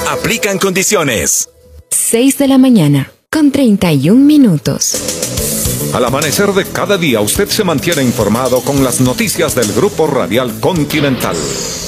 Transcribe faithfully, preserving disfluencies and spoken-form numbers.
Aplican condiciones. seis de la mañana, con treinta y un minutos. Al amanecer de cada día, usted se mantiene informado con las noticias del Grupo Radial Continental.